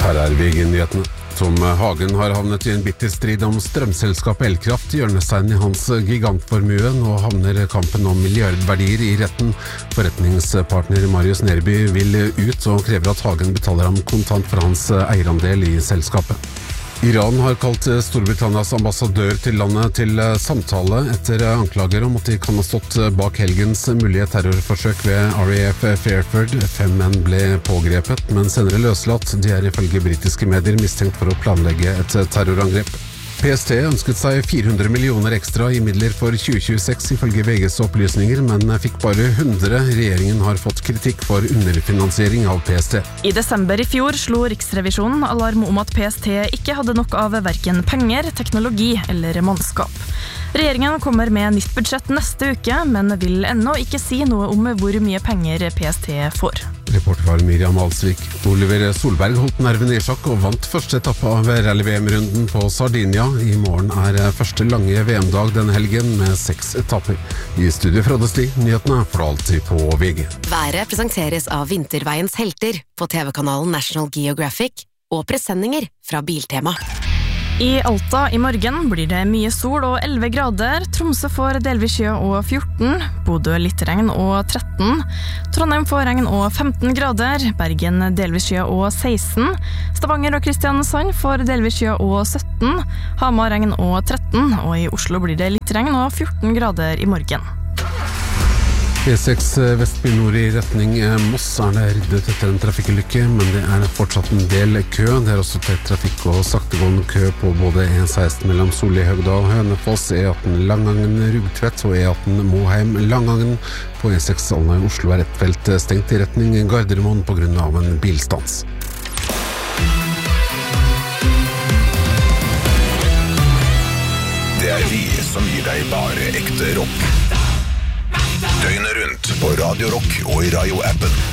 Her VG-nyhetene. Tom Hagen har havnet i en bitter strid om strømselskapet Elkraft. Hjørnesteinen i hans gigantformue. Nå havner kampen om milliardverdier i retten. Forretningspartner Marius Nerby vil ut og krever at Hagen betaler ham kontant for hans eierandel i selskapet. Iran har kalt Storbritannias ambassadør til landet til samtale etter anklager om at de kan ha stått bak helgens mulige terrorforsøk ved RAF Fairford. 5 menn ble pågrepet, men senere løslatt. De er ifølge britiske medier mistenkt for å planlegge et terrorangrep. PST ønsket seg 400 millioner ekstra i midler for 2026 ifølge VGs opplysninger, men fikk bare 100. Regjeringen har fått kritikk for underfinansiering av PST. I desember i fjor slo Riksrevisjonen alarm om at PST ikke hadde nok av hverken penger, teknologi eller mannskap. Regjeringen kommer med nytt budsjett neste uke, men vil ennå ikke si noe om hvor mye penger PST får. Reporter var Miriam Alsvik. Oliver Solberg holdt nerven i sjakk og vant første etappe av Rally-VM-runden på Sardinia. I morgen er første lange VM-dag denne helgen med 6 etapper. I studio Frode Sti, nyhetene for alltid på VG. Været presenteres av Vinterveiens helter på TV-kanalen National Geographic og presenninger fra Biltema. I Alta i morgen blir det mye sol og 11 grader, Tromsø får delvis skya og 14, Bodø litt regn og 13, Trondheim får regn og 15 grader, Bergen delvis skya og 16, Stavanger og Kristiansand får delvis skya og 17, Hamar regn og 13, og i Oslo blir det litt regn og 14 grader i morgen. E6 Vestby nord i retning Moss er det ryddet etter en trafikkulykke, men det er fortsatt en del kø. Det er også tett trafikk og saktegående kø på både E16 mellom Solli-Høgda og Hønefoss, E18 Langangen-Rugtvedt og E18 Moheim-Langangen. På E6 Alna i Oslo er ett felt stengt i retning Gardermoen på grunn av en bilstans. Det er vi som gir deg bare ekte rock. Døgnet rundt på Radio Rock og i Radio-appen.